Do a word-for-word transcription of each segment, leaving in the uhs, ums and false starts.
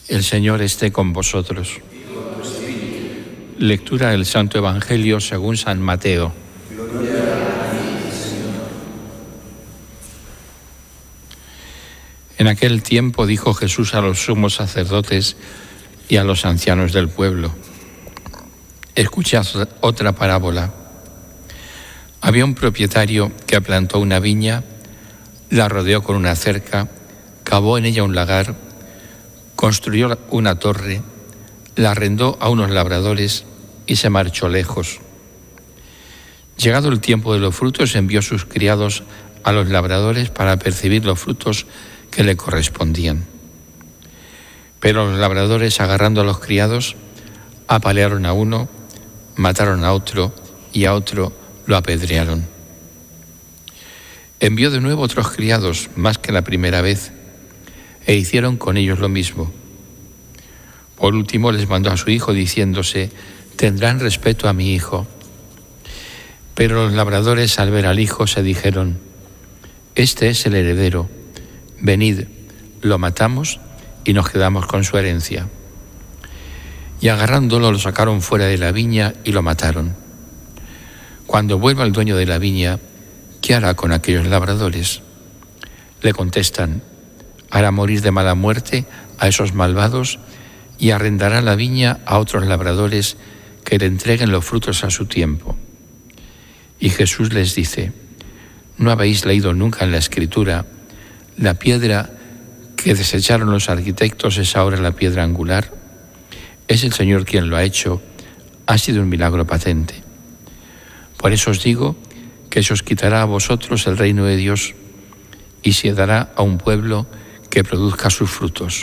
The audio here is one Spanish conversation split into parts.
El Señor esté con vosotros. Lectura del Santo Evangelio según San Mateo. Gloria a ti, Señor. En aquel tiempo dijo Jesús a los sumos sacerdotes y a los ancianos del pueblo: escuchad otra parábola. Había un propietario que plantó una viña, la rodeó con una cerca, cavó en ella un lagar, construyó una torre, la arrendó a unos labradores y se marchó lejos. Llegado el tiempo de los frutos, envió sus criados a los labradores para percibir los frutos que le correspondían. Pero los labradores, agarrando a los criados, apalearon a uno, mataron a otro y a otro lo apedrearon. Envió de nuevo otros criados, más que la primera vez, e hicieron con ellos lo mismo. Por último les mandó a su hijo diciéndose: tendrán respeto a mi hijo. Pero los labradores, al ver al hijo, se dijeron: este es el heredero, venid, lo matamos y nos quedamos con su herencia. Y agarrándolo lo sacaron fuera de la viña y lo mataron. Cuando vuelva el dueño de la viña, ¿qué hará con aquellos labradores? Le contestan: hará morir de mala muerte a esos malvados y arrendará la viña a otros labradores que le entreguen los frutos a su tiempo. Y Jesús les dice: ¿no habéis leído nunca en la Escritura: la piedra que desecharon los arquitectos es ahora la piedra angular? Es el Señor quien lo ha hecho, ha sido un milagro patente. Por eso os digo que se os quitará a vosotros el reino de Dios y se dará a un pueblo que produzca sus frutos.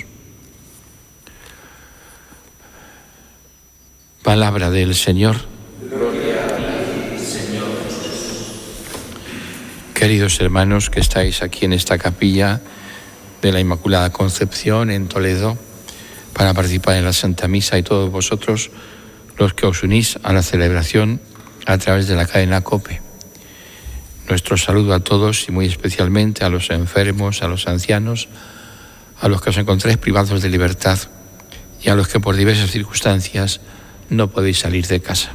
Palabra del Señor. Gloria a ti, Señor Jesús. Queridos hermanos que estáis aquí en esta capilla de la Inmaculada Concepción en Toledo para participar en la Santa Misa, y todos vosotros los que os unís a la celebración a través de la cadena COPE. Nuestro saludo a todos y muy especialmente a los enfermos, a los ancianos, a los que os encontréis privados de libertad y a los que por diversas circunstancias no podéis salir de casa.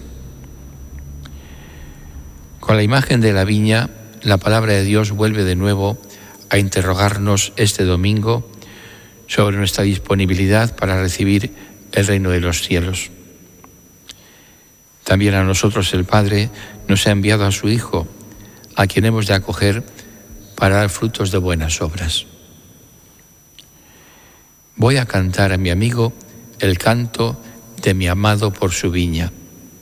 Con la imagen de la viña, la palabra de Dios vuelve de nuevo a interrogarnos este domingo sobre nuestra disponibilidad para recibir el reino de los cielos. También a nosotros el Padre nos ha enviado a su Hijo, a quien hemos de acoger para dar frutos de buenas obras. Voy a cantar a mi amigo el canto de mi amado por su viña.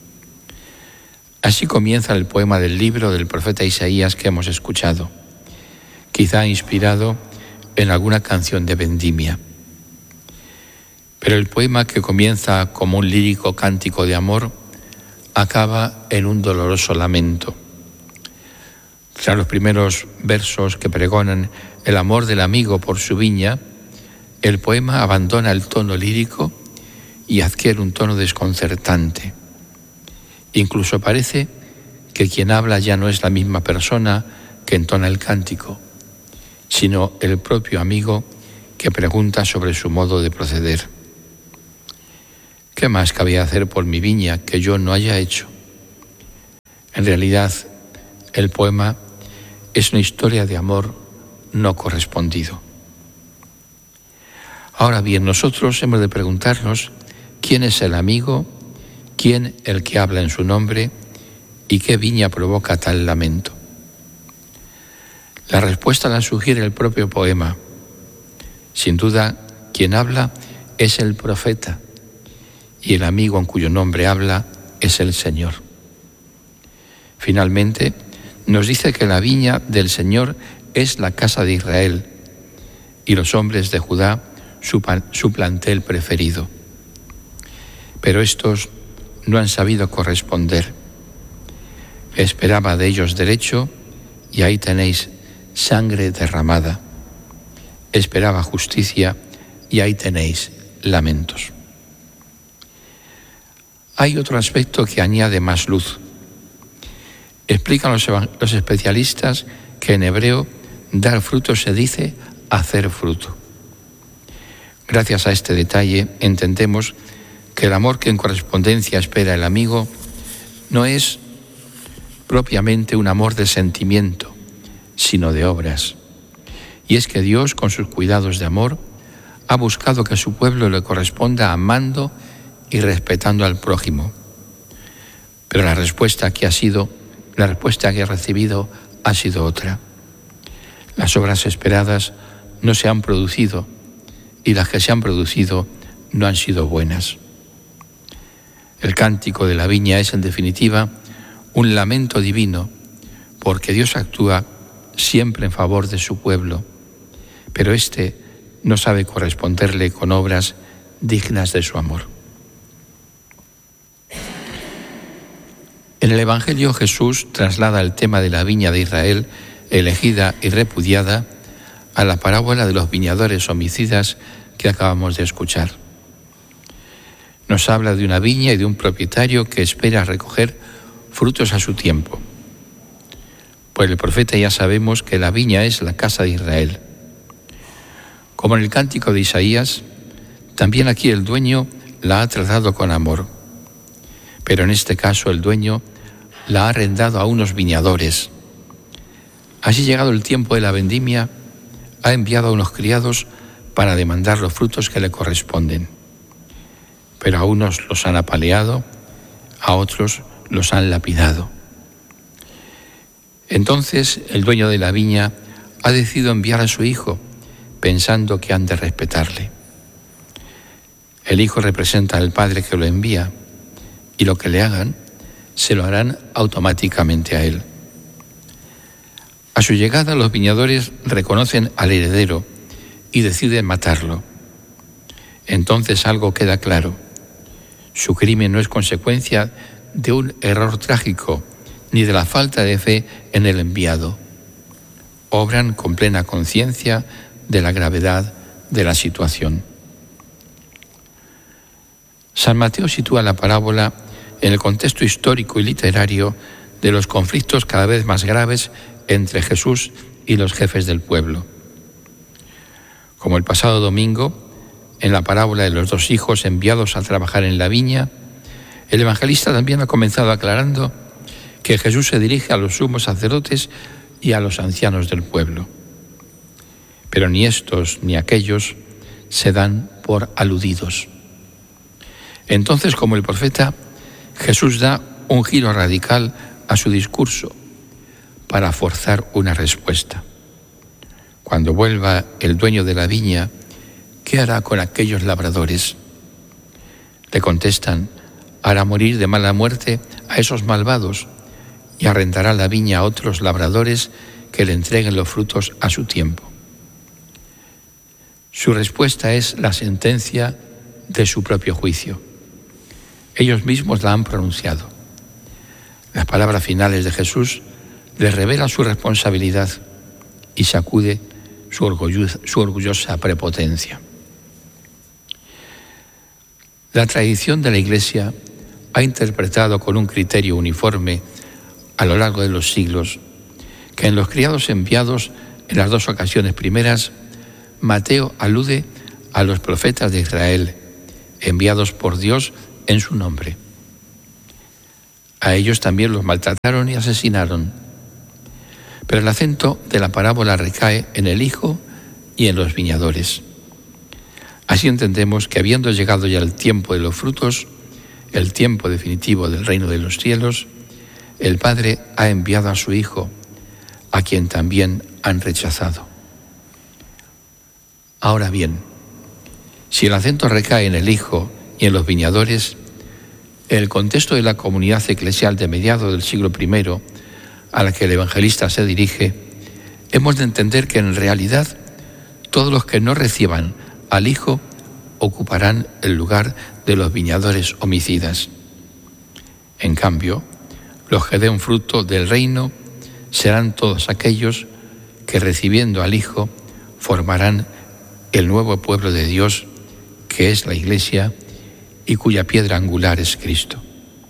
Así comienza el poema del libro del profeta Isaías que hemos escuchado, quizá inspirado en alguna canción de vendimia. Pero el poema, que comienza como un lírico cántico de amor, acaba en un doloroso lamento. Tras los primeros versos que pregonan el amor del amigo por su viña, el poema abandona el tono lírico y adquiere un tono desconcertante. Incluso parece que quien habla ya no es la misma persona que entona el cántico, sino el propio amigo que pregunta sobre su modo de proceder. ¿Qué más cabía hacer por mi viña que yo no haya hecho? En realidad, el poema es una historia de amor no correspondido. Ahora bien, nosotros hemos de preguntarnos quién es el amigo, quién el que habla en su nombre y qué viña provoca tal lamento. La respuesta la sugiere el propio poema. Sin duda, quien habla es el profeta y el amigo en cuyo nombre habla es el Señor. Finalmente, nos dice que la viña del Señor es la casa de Israel y los hombres de Judá su, su plantel preferido. Pero estos no han sabido corresponder. Esperaba de ellos derecho y ahí tenéis sangre derramada. Esperaba justicia y ahí tenéis lamentos. Hay otro aspecto que añade más luz. Explican los, los especialistas que en hebreo dar fruto se dice hacer fruto. Gracias a este detalle entendemos que el amor que en correspondencia espera el amigo no es propiamente un amor de sentimiento, sino de obras. Y es que Dios, con sus cuidados de amor, ha buscado que su pueblo le corresponda amando y respetando al prójimo. Pero la respuesta que ha sido, la respuesta que ha recibido ha sido otra. Las obras esperadas no se han producido y las que se han producido no han sido buenas. El cántico de la viña es, en definitiva, un lamento divino, porque Dios actúa siempre en favor de su pueblo, pero éste no sabe corresponderle con obras dignas de su amor. En el Evangelio, Jesús traslada el tema de la viña de Israel, elegida y repudiada, a la parábola de los viñadores homicidas que acabamos de escuchar. Nos habla de una viña y de un propietario que espera recoger frutos a su tiempo. Pues el profeta ya sabemos que la viña es la casa de Israel. Como en el cántico de Isaías, también aquí el dueño la ha tratado con amor. Pero en este caso el dueño la ha arrendado a unos viñadores. Así, llegado el tiempo de la vendimia, ha enviado a unos criados para demandar los frutos que le corresponden. Pero a unos los han apaleado, a otros los han lapidado. Entonces el dueño de la viña ha decidido enviar a su hijo, pensando que han de respetarle. El hijo representa al padre que lo envía, y lo que le hagan, se lo harán automáticamente a él. A su llegada, los viñadores reconocen al heredero y deciden matarlo. Entonces algo queda claro: su crimen no es consecuencia de un error trágico, ni de la falta de fe en el enviado. Obran con plena conciencia de la gravedad de la situación. San Mateo sitúa la parábola en el contexto histórico y literario de los conflictos cada vez más graves entre Jesús y los jefes del pueblo. Como el pasado domingo, en la parábola de los dos hijos enviados a trabajar en la viña, el evangelista también ha comenzado aclarando que Jesús se dirige a los sumos sacerdotes y a los ancianos del pueblo. Pero ni estos ni aquellos se dan por aludidos. Entonces, como el profeta, Jesús da un giro radical a su discurso para forzar una respuesta. Cuando vuelva el dueño de la viña, ¿qué hará con aquellos labradores? Le contestan: hará morir de mala muerte a esos malvados y arrendará la viña a otros labradores que le entreguen los frutos a su tiempo. Su respuesta es la sentencia de su propio juicio. Ellos mismos la han pronunciado. Las palabras finales de Jesús les revelan su responsabilidad y sacude su, orgullo, su orgullosa prepotencia. La tradición de la Iglesia ha interpretado con un criterio uniforme a lo largo de los siglos que en los criados enviados en las dos ocasiones primeras, Mateo alude a los profetas de Israel enviados por Dios en su nombre. A ellos también los maltrataron y asesinaron. Pero el acento de la parábola recae en el hijo y en los viñadores. Así entendemos que, habiendo llegado ya el tiempo de los frutos, el tiempo definitivo del reino de los cielos, el Padre ha enviado a su Hijo, a quien también han rechazado. Ahora bien, si el acento recae en el Hijo y en los viñadores, en el contexto de la comunidad eclesial de mediados del siglo primero, a la que el evangelista se dirige, hemos de entender que en realidad todos los que no reciban al Hijo ocuparán el lugar de los viñadores homicidas. En cambio, los que den fruto del reino serán todos aquellos que, recibiendo al Hijo, formarán el nuevo pueblo de Dios, que es la Iglesia y cuya piedra angular es Cristo.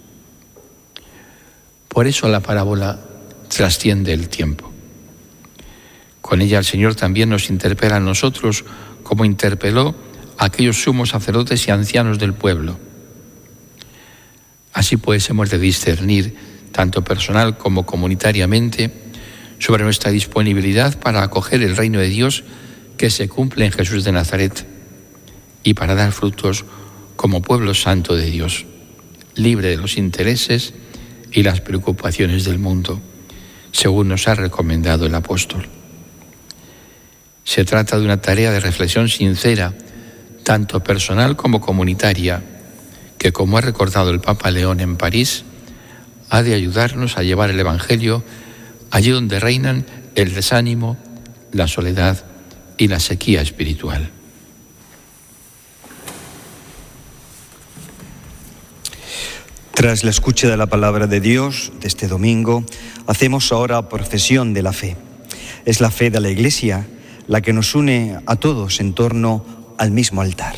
Por eso la parábola trasciende el tiempo. Con ella el Señor también nos interpela a nosotros, como interpeló a aquellos sumos sacerdotes y ancianos del pueblo. Así pues hemos de discernir, tanto personal como comunitariamente, sobre nuestra disponibilidad para acoger el reino de Dios que se cumple en Jesús de Nazaret y para dar frutos como pueblo santo de Dios, libre de los intereses y las preocupaciones del mundo, según nos ha recomendado el apóstol. Se trata de una tarea de reflexión sincera, tanto personal como comunitaria, que, como ha recordado el Papa León en París, ha de ayudarnos a llevar el Evangelio allí donde reinan el desánimo, la soledad y la sequía espiritual. Tras la escucha de la palabra de Dios de este domingo, hacemos ahora profesión de la fe. Es la fe de la Iglesia la que nos une a todos en torno al mismo altar.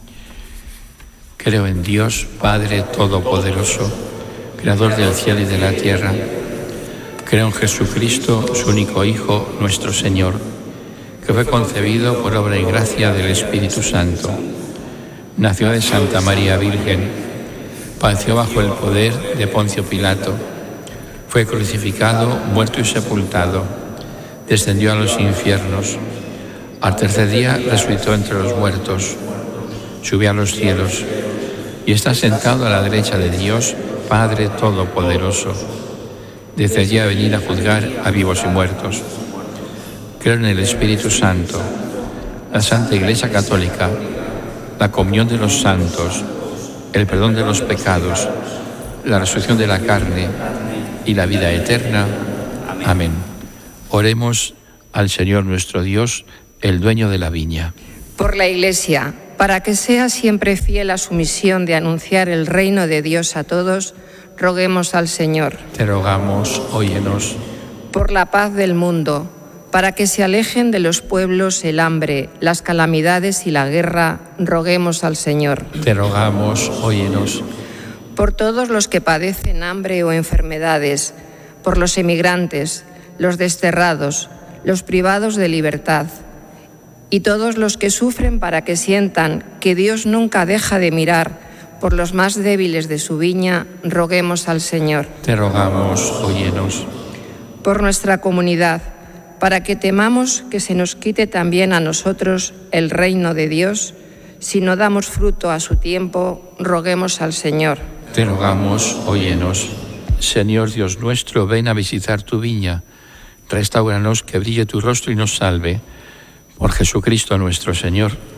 Creo en Dios, Padre Todopoderoso, Creador del cielo y de la tierra. Creo en Jesucristo, su único Hijo, nuestro Señor, que fue concebido por obra y gracia del Espíritu Santo. Nació de Santa María Virgen, padeció bajo el poder de Poncio Pilato, fue crucificado, muerto y sepultado, descendió a los infiernos, al tercer día resucitó entre los muertos, subió a los cielos y está sentado a la derecha de Dios, Padre Todopoderoso. Desde allí a venir a juzgar a vivos y muertos. Creo en el Espíritu Santo, la Santa Iglesia Católica, la comunión de los santos, el perdón de los pecados, la resurrección de la carne y la vida eterna. Amén. Oremos al Señor nuestro Dios, el dueño de la viña. Por la Iglesia, para que sea siempre fiel a su misión de anunciar el reino de Dios a todos, roguemos al Señor. Te rogamos, óyenos. Por la paz del mundo, para que se alejen de los pueblos el hambre, las calamidades y la guerra, roguemos al Señor. Te rogamos, óyenos. Por todos los que padecen hambre o enfermedades, por los emigrantes, los desterrados, los privados de libertad, y todos los que sufren, para que sientan que Dios nunca deja de mirar por los más débiles de su viña, roguemos al Señor. Te rogamos, óyenos. Por nuestra comunidad, para que temamos que se nos quite también a nosotros el reino de Dios, si no damos fruto a su tiempo, roguemos al Señor. Te rogamos, óyenos. Señor Dios nuestro, ven a visitar tu viña. Restáuranos, que brille tu rostro y nos salve. Por Jesucristo nuestro Señor.